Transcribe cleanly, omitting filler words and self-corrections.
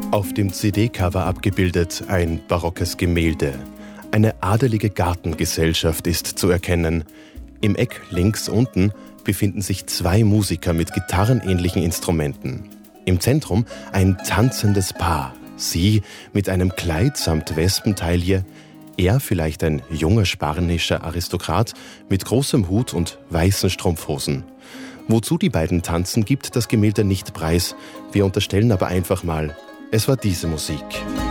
Auf dem CD-Cover abgebildet ein barockes Gemälde. Eine adelige Gartengesellschaft ist zu erkennen. Im Eck links unten befinden sich 2 Musiker mit gitarrenähnlichen Instrumenten. Im Zentrum ein tanzendes Paar. Sie mit einem Kleid samt Wespentaille, er vielleicht ein junger spanischer Aristokrat mit großem Hut und weißen Strumpfhosen. Wozu die beiden tanzen, gibt das Gemälde nicht preis. Wir unterstellen aber einfach mal, es war diese Musik.